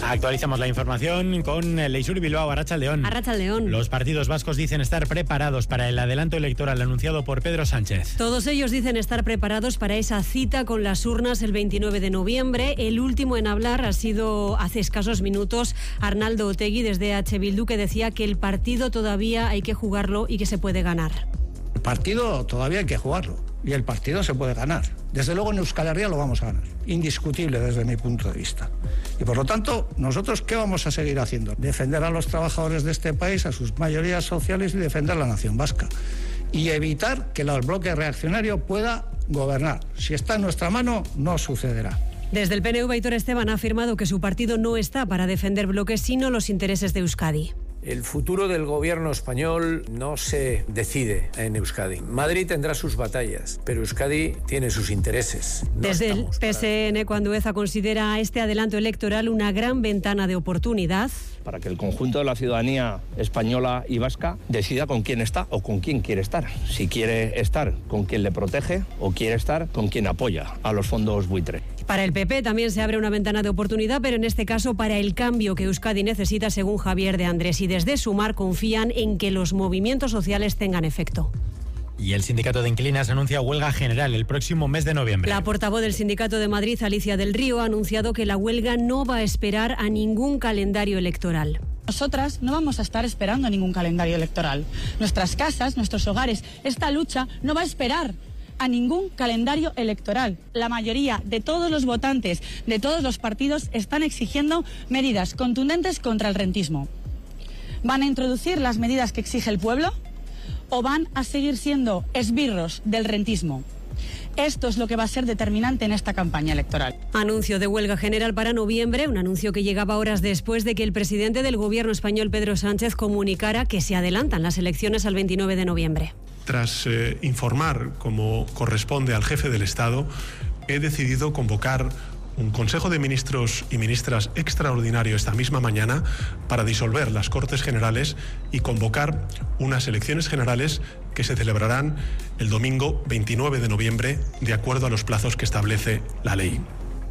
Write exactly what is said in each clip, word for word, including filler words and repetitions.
Actualizamos la información con Leisuri Bilbao, Arratsaldeón. Arratsaldeón. Los partidos vascos dicen estar preparados para el adelanto electoral anunciado por Pedro Sánchez. Todos ellos dicen estar preparados para esa cita con las urnas el veintinueve de noviembre. El último en hablar ha sido hace escasos minutos Arnaldo Otegi desde H. Bildu, que decía que el partido todavía hay que jugarlo y que se puede ganar. El partido todavía hay que jugarlo y el partido se puede ganar. Desde luego en Euskal Herria lo vamos a ganar, indiscutible desde mi punto de vista. Y por lo tanto, ¿nosotros qué vamos a seguir haciendo? Defender a los trabajadores de este país, a sus mayorías sociales y defender la nación vasca. Y evitar que el bloque reaccionario pueda gobernar. Si está en nuestra mano, no sucederá. Desde el P N V, Aitor Esteban ha afirmado que su partido no está para defender bloques, sino los intereses de Euskadi. El futuro del gobierno español no se decide en Euskadi. Madrid tendrá sus batallas, pero Euskadi tiene sus intereses. No Desde el P S N, para... Cuandueza considera este adelanto electoral una gran ventana de oportunidad. Para que el conjunto de la ciudadanía española y vasca decida con quién está o con quién quiere estar. Si quiere estar con quien le protege o quiere estar con quien apoya a los fondos buitre. Para el P P también se abre una ventana de oportunidad, pero en este caso para el cambio que Euskadi necesita, según Javier de Andrés. Y desde Sumar confían en que los movimientos sociales tengan efecto. Y el sindicato de inquilinas anuncia huelga general el próximo mes de noviembre. La portavoz del Sindicato de Madrid, Alicia del Río, ha anunciado que la huelga no va a esperar a ningún calendario electoral. Nosotras no vamos a estar esperando ningún calendario electoral. Nuestras casas, nuestros hogares, esta lucha no va a esperar a ningún calendario electoral. La mayoría de todos los votantes de todos los partidos están exigiendo medidas contundentes contra el rentismo. ¿Van a introducir las medidas que exige el pueblo o van a seguir siendo esbirros del rentismo? Esto es lo que va a ser determinante en esta campaña electoral. Anuncio de huelga general para noviembre, un anuncio que llegaba horas después de que el presidente del gobierno español, Pedro Sánchez, comunicara que se adelantan las elecciones al veintinueve de noviembre. Tras eh, informar, como corresponde al jefe del Estado, he decidido convocar un Consejo de Ministros y Ministras extraordinario esta misma mañana para disolver las Cortes Generales y convocar unas elecciones generales que se celebrarán el domingo veintinueve de noviembre, de acuerdo a los plazos que establece la ley.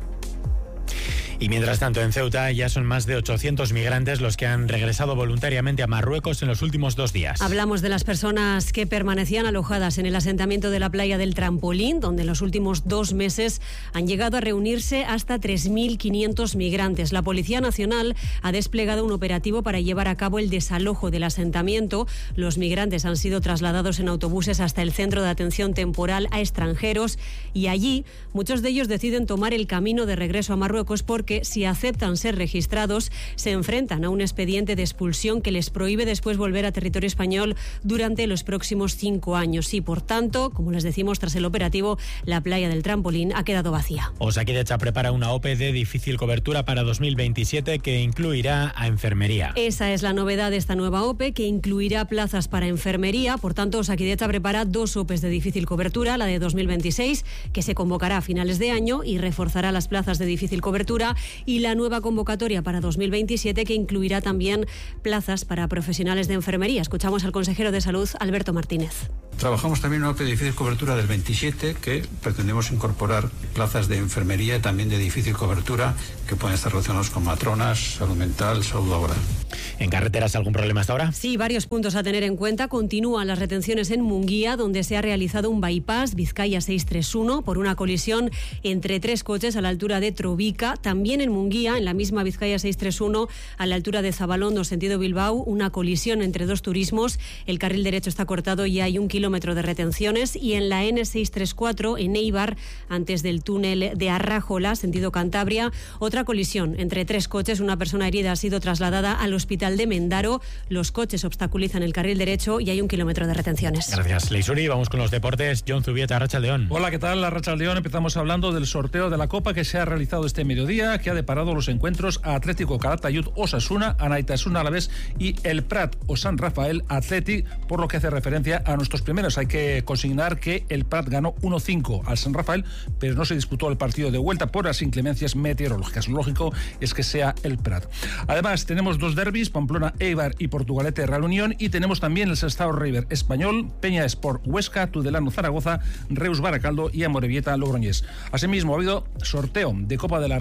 Y mientras tanto, en Ceuta ya son más de ochocientos migrantes los que han regresado voluntariamente a Marruecos en los últimos dos días. Hablamos de las personas que permanecían alojadas en el asentamiento de la playa del Trampolín, donde en los últimos dos meses han llegado a reunirse hasta tres mil quinientos migrantes. La Policía Nacional ha desplegado un operativo para llevar a cabo el desalojo del asentamiento. Los migrantes han sido trasladados en autobuses hasta el Centro de Atención Temporal a Extranjeros y allí muchos de ellos deciden tomar el camino de regreso a Marruecos porque que si aceptan ser registrados se enfrentan a un expediente de expulsión que les prohíbe después volver a territorio español durante los próximos cinco años. Y por tanto, como les decimos, tras el operativo, la playa del Trampolín ha quedado vacía. Osakidetza prepara una O P E de difícil cobertura para dos mil veintisiete que incluirá a enfermería. Esa es la novedad de esta nueva O P E, que incluirá plazas para enfermería. Por tanto, Osakidetza prepara dos O P Es de difícil cobertura, la de dos mil veintiséis, que se convocará a finales de año y reforzará las plazas de difícil cobertura, y la nueva convocatoria para dos mil veintisiete, que incluirá también plazas para profesionales de enfermería. Escuchamos al consejero de Salud, Alberto Martínez. Trabajamos también en una O P E de difícil cobertura del veintisiete, que pretendemos incorporar plazas de enfermería y también de difícil cobertura que pueden estar relacionados con matronas, salud mental, salud laboral. ¿En carreteras algún problema hasta ahora? Sí, varios puntos a tener en cuenta. Continúan las retenciones en Munguía, donde se ha realizado un bypass Vizcaya seiscientos treinta y uno por una colisión entre tres coches a la altura de Trovica. También en Munguía, en la misma Vizcaya seiscientos treinta y uno, a la altura de Zabalondo, sentido Bilbao, una colisión entre dos turismos. El carril derecho está cortado y hay un kilómetro de retenciones. Y en la N seiscientos treinta y cuatro, en Eibar, antes del túnel de Arrajola, sentido Cantabria, otra colisión entre tres coches. Una persona herida ha sido trasladada al hospital de Mendaro. Los coches obstaculizan el carril derecho y hay un kilómetro de retenciones. Gracias, Leisuri. Vamos con los deportes. John Zubieta, Arratsaldeón. Hola, ¿qué tal? Arratsaldeón. Empezamos hablando del sorteo de la Copa que se ha realizado este mediodía, que ha deparado los encuentros a Atlético Calatayud Osasuna, Anaitasuna Alavés y el Prat o San Rafael Athletic, por lo que hace referencia a nuestros primeros. Hay que consignar que el Prat ganó uno cinco al San Rafael, pero no se disputó el partido de vuelta por las inclemencias meteorológicas. Lo lógico es que sea el Prat. Además, tenemos dos derbis, Pamplona Eibar y Portugalete Real Unión, y tenemos también el Sestao River Español, Peña Sport Huesca, Tudelano Zaragoza, Reus Baracaldo y Amorebieta Logroñés. Asimismo, ha habido sorteo de Copa de la Reina, tercera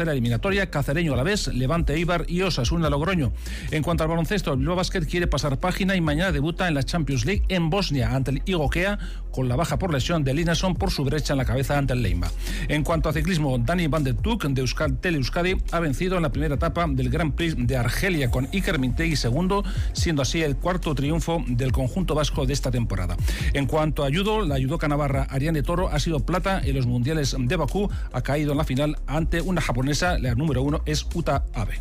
tercera eliminatoria, Cacereño Alavés, Levante Eibar y Osasuna Logroño. En cuanto al baloncesto, el Bilbao Basket quiere pasar página y mañana debuta en la Champions League en Bosnia ante el Igokea, con la baja por lesión de Linason por su brecha en la cabeza ante el Leimba. En cuanto a ciclismo, Dani Van der Tuk de Euskaltel Euskadi ha vencido en la primera etapa del Grand Prix de Argelia con Iker Mintegui segundo, siendo así el cuarto triunfo del conjunto vasco de esta temporada. En cuanto a judo, la judoka navarra Ariane Toro ha sido plata en los mundiales de Bakú, ha caído en la final ante una japonesa, la número uno es Uta Abe.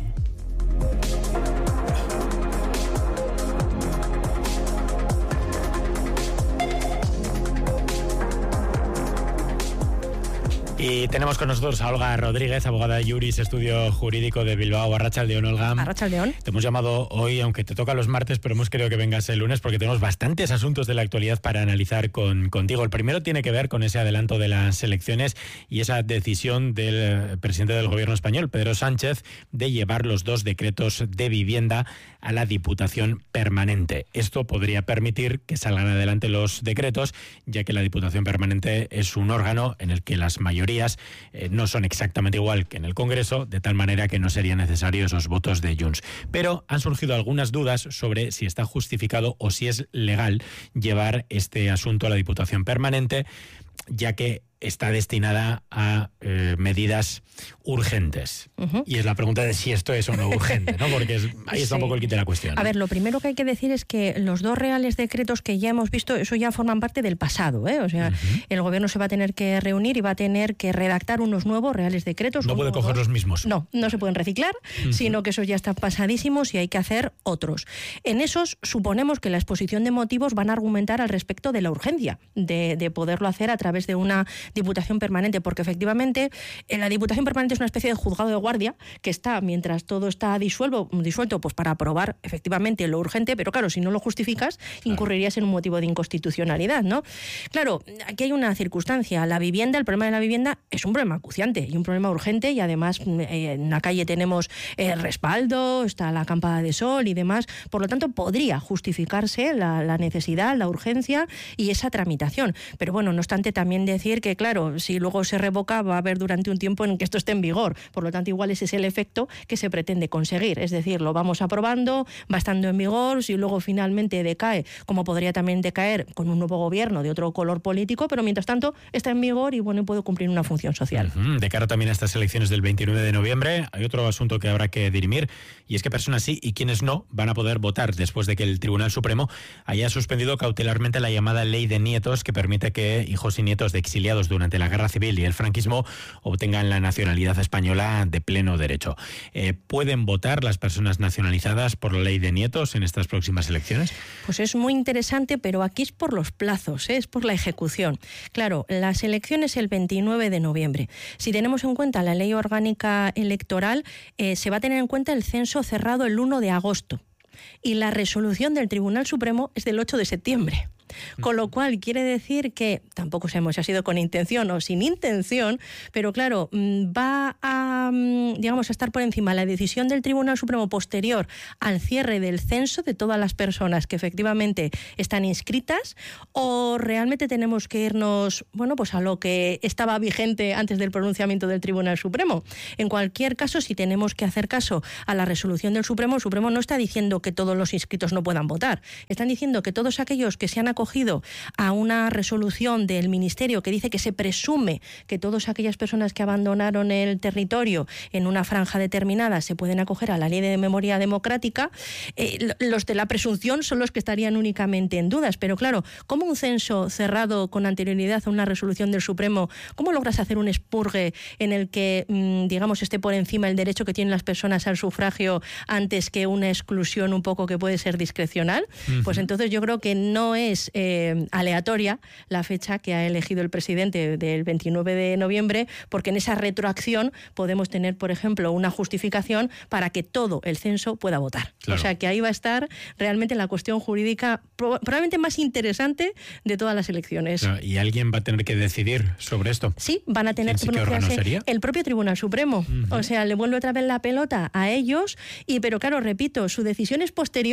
Y tenemos con nosotros a Olga Rodríguez, abogada de Juris, estudio jurídico de Bilbao. Arratsaldeon, Olga. Arratsaldeon. Te hemos llamado hoy, aunque te toca los martes, pero hemos querido que vengas el lunes porque tenemos bastantes asuntos de la actualidad para analizar con, contigo. El primero tiene que ver con ese adelanto de las elecciones y esa decisión del presidente del gobierno español, Pedro Sánchez, de llevar los dos decretos de vivienda a la Diputación Permanente. Esto podría permitir que salgan adelante los decretos, ya que la Diputación Permanente es un órgano en el que las mayorías eh, no son exactamente igual que en el Congreso, de tal manera que no serían necesarios esos votos de Junts. Pero han surgido algunas dudas sobre si está justificado o si es legal llevar este asunto a la Diputación Permanente, ya que está destinada a eh, medidas urgentes. Uh-huh. Y es la pregunta de si esto es o no urgente, ¿no? Porque es, ahí está sí. un poco el quite de la cuestión, ¿no? A ver, lo primero que hay que decir es que los dos reales decretos que ya hemos visto, eso ya forman parte del pasado, ¿eh? O sea, uh-huh. el gobierno se va a tener que reunir y va a tener que redactar unos nuevos reales decretos. No puede coger dos. los mismos. No, no se pueden reciclar, uh-huh. sino que esos ya están pasadísimos y hay que hacer otros. En esos suponemos que la exposición de motivos van a argumentar al respecto de la urgencia de, de poderlo hacer a través de una Diputación Permanente, porque efectivamente en la Diputación Permanente es una especie de juzgado de guardia que está, mientras todo está disuelto, disuelto pues para aprobar efectivamente lo urgente, pero claro, si no lo justificas, incurrirías en un motivo de inconstitucionalidad, ¿no? Claro, aquí hay una circunstancia, la vivienda, el problema de la vivienda es un problema acuciante y un problema urgente, y además eh, en la calle tenemos eh, respaldo, está la acampada de sol y demás, por lo tanto podría justificarse la, la necesidad, la urgencia y esa tramitación, pero bueno, no obstante también decir que claro, si luego se revoca va a haber durante un tiempo en que esto esté en vigor, por lo tanto igual ese es el efecto que se pretende conseguir, es decir, lo vamos aprobando, va estando en vigor, si luego finalmente decae, como podría también decaer con un nuevo gobierno de otro color político, pero mientras tanto está en vigor y bueno, puede cumplir una función social. Uh-huh. De cara también a estas elecciones del veintinueve de noviembre, hay otro asunto que habrá que dirimir, y es que personas sí y quienes no van a poder votar después de que el Tribunal Supremo haya suspendido cautelarmente la llamada Ley de Nietos, que permite que hijos y nietos de exiliados durante la Guerra Civil y el franquismo obtengan la nacionalidad española de pleno derecho. Eh, ¿Pueden votar las personas nacionalizadas por la Ley de Nietos en estas próximas elecciones? Pues es muy interesante, pero aquí es por los plazos, ¿eh? Es por la ejecución. Claro, las elecciones el veintinueve de noviembre. Si tenemos en cuenta la Ley Orgánica Electoral, eh, se va a tener en cuenta el censo cerrado el uno de agosto. Y la resolución del Tribunal Supremo es del ocho de septiembre. Con lo cual quiere decir que, tampoco sabemos si ha sido con intención o sin intención, pero claro, va a, digamos, a estar por encima la decisión del Tribunal Supremo posterior al cierre del censo de todas las personas que efectivamente están inscritas, o realmente tenemos que irnos, bueno, pues a lo que estaba vigente antes del pronunciamiento del Tribunal Supremo. En cualquier caso, si tenemos que hacer caso a la resolución del Supremo, el Supremo no está diciendo que todos los inscritos no puedan votar. Están diciendo que todos aquellos que se han acogido a una resolución del Ministerio que dice que se presume que todas aquellas personas que abandonaron el territorio en una franja determinada se pueden acoger a la Ley de Memoria Democrática, eh, los de la presunción son los que estarían únicamente en dudas. Pero claro, ¿cómo un censo cerrado con anterioridad a una resolución del Supremo, cómo logras hacer un expurgue en el que, mmm, digamos, esté por encima el derecho que tienen las personas al sufragio antes que una exclusión un poco que puede ser discrecional? Uh-huh. Pues entonces yo creo que no es Eh, aleatoria la fecha que ha elegido el presidente del veintinueve de noviembre, porque en esa retroacción podemos tener, por ejemplo, una justificación para que todo el censo pueda votar. Claro. O sea que ahí va a estar realmente la cuestión jurídica probablemente más interesante de todas las elecciones. Claro, ¿y alguien va a tener que decidir sobre esto? Sí, van a tener que pronunciarse el propio Tribunal Supremo. Uh-huh. O sea, le vuelve otra vez la pelota a ellos, y pero claro, repito, su decisión es posterior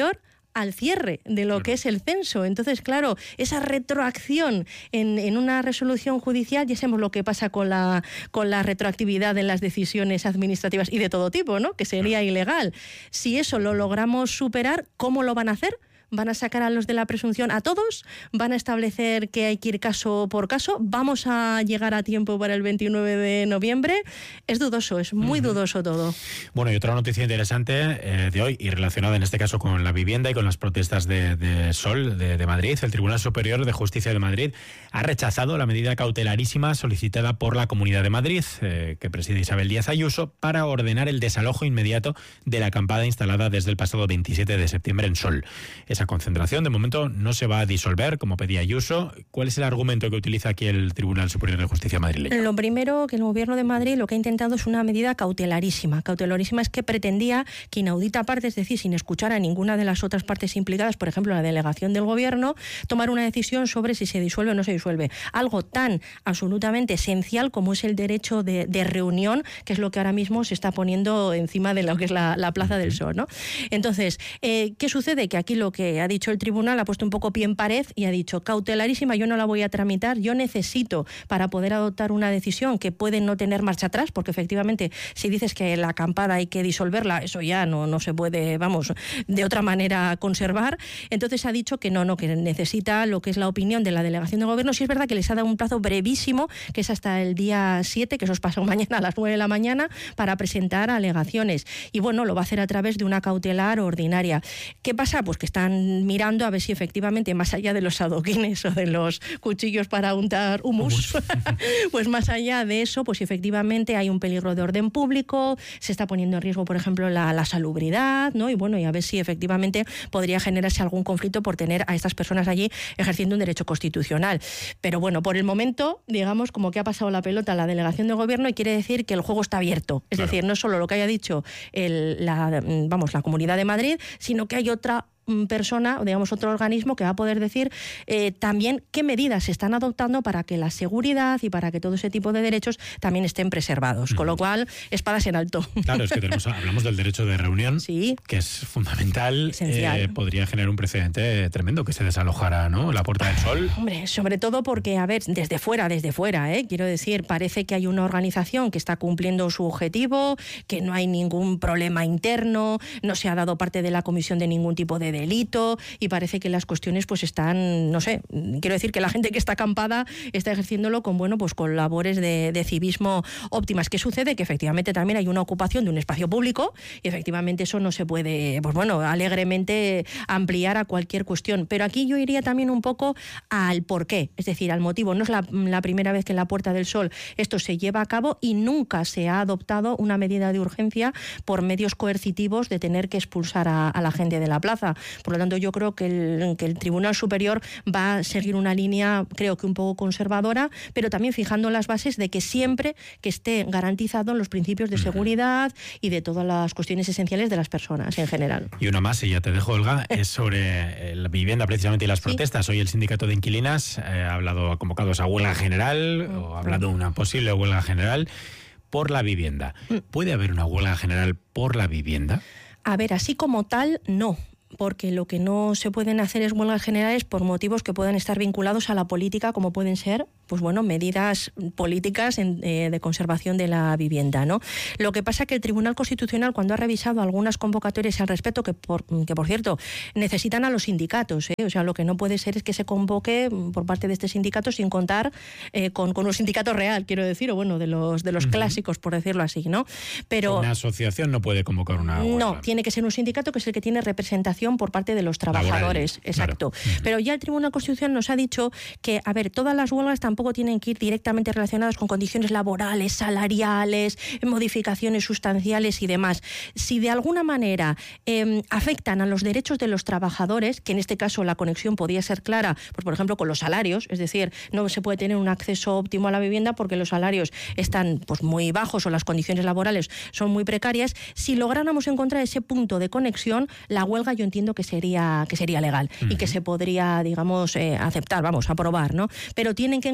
al cierre de lo que es el censo. Entonces, claro, esa retroacción en, en una resolución judicial, ya sabemos lo que pasa con la, con la retroactividad en las decisiones administrativas y de todo tipo, ¿no? Que sería ilegal. Si eso lo logramos superar, ¿cómo lo van a hacer? ¿Van a sacar a los de la presunción a todos? ¿Van a establecer que hay que ir caso por caso? ¿Vamos a llegar a tiempo para el veintinueve de noviembre? Es dudoso, es muy uh-huh. dudoso todo. Bueno, y otra noticia interesante eh, de hoy, y relacionada en este caso con la vivienda y con las protestas de, de Sol de, de Madrid, el Tribunal Superior de Justicia de Madrid ha rechazado la medida cautelarísima solicitada por la Comunidad de Madrid, eh, que preside Isabel Díaz Ayuso, para ordenar el desalojo inmediato de la acampada instalada desde el pasado veintisiete de septiembre en Sol. Esa concentración de momento no se va a disolver, como pedía Ayuso. ¿Cuál es el argumento que utiliza aquí el Tribunal Superior de Justicia madrileño? Lo primero, que el Gobierno de Madrid lo que ha intentado es una medida cautelarísima. Cautelarísima es que pretendía que inaudita parte, es decir, sin escuchar a ninguna de las otras partes implicadas, por ejemplo, la delegación del Gobierno, tomar una decisión sobre si se disuelve o no se disuelve. Algo tan absolutamente esencial como es el derecho de, de reunión, que es lo que ahora mismo se está poniendo encima de lo que es la, la Plaza del Sol, ¿no? Entonces, eh, ¿qué sucede? Que aquí lo que ha dicho el tribunal ha puesto un poco pie en pared y ha dicho, cautelarísima, yo no la voy a tramitar, yo necesito para poder adoptar una decisión que puede no tener marcha atrás, porque efectivamente si dices que la acampada hay que disolverla, eso ya no, no se puede, vamos, de otra manera conservar. Entonces ha dicho que no, no, que necesita lo que es la opinión de la delegación del Gobierno. Sí es verdad que les ha dado un plazo brevísimo, que es hasta el día siete, que eso os pasa mañana a las nueve de la mañana, para presentar alegaciones. Y bueno, lo va a hacer a través de una cautelar ordinaria. ¿Qué pasa? Pues que están mirando a ver si efectivamente, más allá de los adoquines o de los cuchillos para untar humus, pues más allá de eso, pues efectivamente hay un peligro de orden público, se está poniendo en riesgo, por ejemplo, la, la salubridad, ¿no? Y bueno, y a ver si efectivamente podría generarse algún conflicto por tener a estas personas allí ejerciendo un derecho constitucional. Pero bueno, por el momento, digamos, como que ha pasado la pelota a la delegación del Gobierno y quiere decir que el juego está abierto. Es claro. decir, no solo lo que haya dicho el, la, vamos, la Comunidad de Madrid, sino que hay otra persona, o digamos otro organismo que va a poder decir eh, también qué medidas se están adoptando para que la seguridad y para que todo ese tipo de derechos también estén preservados. Mm. Con lo cual, espadas en alto. Claro, es que tenemos, hablamos del derecho de reunión, sí, que es fundamental. Eh, podría generar un precedente tremendo que se desalojara, ¿no?, la Puerta del Sol. Hombre, sobre todo porque, a ver, desde fuera, desde fuera, ¿eh? quiero decir, parece que hay una organización que está cumpliendo su objetivo, que no hay ningún problema interno, no se ha dado parte de la comisión de ningún tipo de delito y parece que las cuestiones pues están, no sé, quiero decir que la gente que está acampada está ejerciéndolo con, bueno, pues con labores de, de civismo óptimas. ¿Qué sucede? Que efectivamente también hay una ocupación de un espacio público y efectivamente eso no se puede, pues bueno, alegremente ampliar a cualquier cuestión. Pero aquí yo iría también un poco al porqué, es decir, al motivo. No es la, la primera vez que en la Puerta del Sol esto se lleva a cabo y nunca se ha adoptado una medida de urgencia por medios coercitivos de tener que expulsar a, a la gente de la plaza. Por lo tanto, yo creo que el, que el Tribunal Superior va a seguir una línea, creo que un poco conservadora, pero también fijando las bases de que siempre que esté garantizado los principios de seguridad y de todas las cuestiones esenciales de las personas en general. Y una más, y ya te dejo, Olga, es sobre la vivienda precisamente y las protestas. ¿Sí? Hoy el sindicato de inquilinas eh, ha hablado, ha convocado esa huelga general, mm. o ha hablado de una posible huelga general por la vivienda. ¿Puede haber una huelga general por la vivienda? A ver, así como tal, no. Porque lo que no se pueden hacer es huelgas generales por motivos que puedan estar vinculados a la política, como pueden ser, pues bueno, medidas políticas en, eh, de conservación de la vivienda, ¿no? Lo que pasa es que el Tribunal Constitucional, cuando ha revisado algunas convocatorias al respecto, que por, que por cierto necesitan a los sindicatos, ¿eh? O sea, lo que no puede ser es que se convoque por parte de este sindicato sin contar eh, con, con un sindicato real, quiero decir, o bueno, de los de los uh-huh. clásicos, por decirlo así, ¿no? Pero una asociación no puede convocar una huelga. No, tiene que ser un sindicato que es el que tiene representación por parte de los trabajadores. Laboral, exacto. Claro. Pero ya el Tribunal Constitucional nos ha dicho que, a ver, todas las huelgas tampoco tienen que ir directamente relacionadas con condiciones laborales, salariales, modificaciones sustanciales y demás. Si de alguna manera eh, afectan a los derechos de los trabajadores, que en este caso la conexión podría ser clara, pues por ejemplo con los salarios, es decir, no se puede tener un acceso óptimo a la vivienda porque los salarios están pues muy bajos o las condiciones laborales son muy precarias. Si lográramos encontrar ese punto de conexión, la huelga yo entiendo que sería que sería legal uh-huh. y que se podría, digamos, eh, aceptar, vamos, aprobar, ¿no? Pero tienen que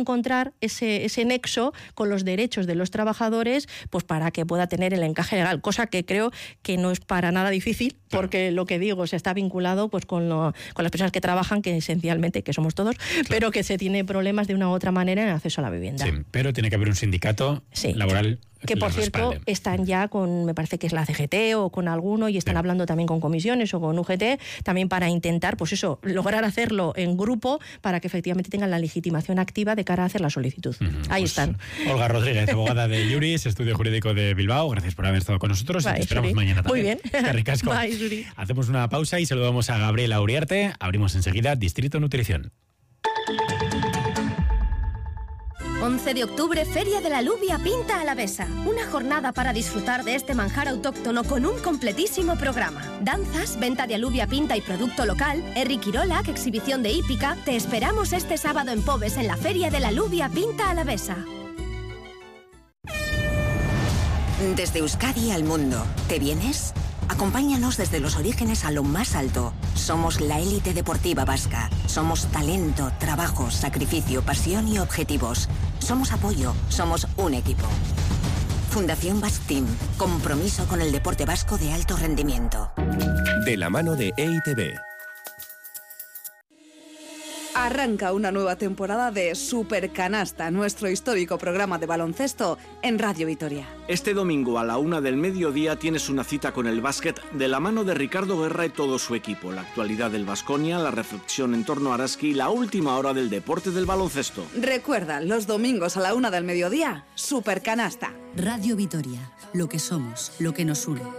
encontrar ese, ese nexo con los derechos de los trabajadores, pues para que pueda tener el encaje legal, cosa que creo que no es para nada difícil, porque lo que digo, se está vinculado pues con, lo, con las personas que trabajan, que esencialmente, que somos todos, claro, pero que se tiene problemas de una u otra manera en el acceso a la vivienda. Sí, pero tiene que haber un sindicato sí. laboral que por cierto respalde. Están ya con, me parece que es la C G T o con alguno, y están sí. hablando también con comisiones o con U G T, también para intentar, pues eso, lograr hacerlo en grupo para que efectivamente tengan la legitimación activa de cara a hacer la solicitud. Uh-huh. Ahí pues, están. Olga Rodríguez, abogada de Iuris, Estudio Jurídico de Bilbao, gracias por haber estado con nosotros. Bye, y te esperamos Suri. Mañana también. Muy bien. Qué ricasco. Bye, Suri. Hacemos una pausa y saludamos a Gabriela Uriarte. Abrimos enseguida Distrito Nutrición. once de octubre, Feria de la Alubia Pinta Alavesa. Una jornada para disfrutar de este manjar autóctono con un completísimo programa. Danzas, venta de alubia pinta y producto local, Herri Quirolak, exhibición de hípica. Te esperamos este sábado en Pobes en la Feria de la Alubia Pinta Alavesa. Desde Euskadi al mundo, ¿te vienes? Acompáñanos desde los orígenes a lo más alto. Somos la élite deportiva vasca. Somos talento, trabajo, sacrificio, pasión y objetivos. Somos apoyo, somos un equipo. Fundación Basque Team. Compromiso con el deporte vasco de alto rendimiento. De la mano de E I T B. Arranca una nueva temporada de Supercanasta, nuestro histórico programa de baloncesto en Radio Vitoria. Este domingo a la una del mediodía tienes una cita con el básquet de la mano de Ricardo Guerra y todo su equipo. La actualidad del Baskonia, la reflexión en torno a Araski y la última hora del deporte del baloncesto. Recuerda, los domingos a la una del mediodía, Supercanasta. Radio Vitoria, lo que somos, lo que nos une.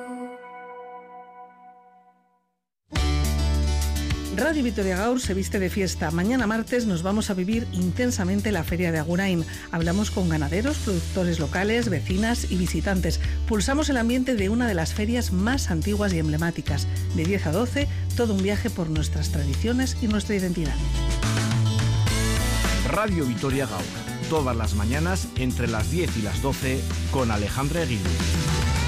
Radio Vitoria Gaur se viste de fiesta. Mañana martes nos vamos a vivir intensamente la Feria de Agurain. Hablamos con ganaderos, productores locales, vecinas y visitantes. Pulsamos el ambiente de una de las ferias más antiguas y emblemáticas. De diez a doce, todo un viaje por nuestras tradiciones y nuestra identidad. Radio Vitoria Gaur. Todas las mañanas entre las diez y las doce con Alejandra Eguiluz.